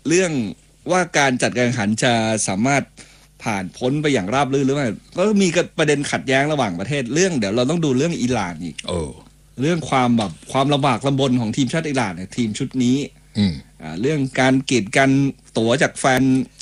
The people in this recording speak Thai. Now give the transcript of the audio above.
เรื่องว่าการจัดการแข่งขันจะสามารถผ่านพ้นไปอย่างราบรื่นหรือไม่ก็มีประเด็นขัดแย้งระหว่างประเทศเรื่องเดี๋ยวเราต้องดูเรื่องอิหร่านอีกเรื่องความลำบากลำบนของทีมชาติอิหร่านเนี่ยทีมชุดนี้เรื่องการกีดกันตั๋วจากแฟน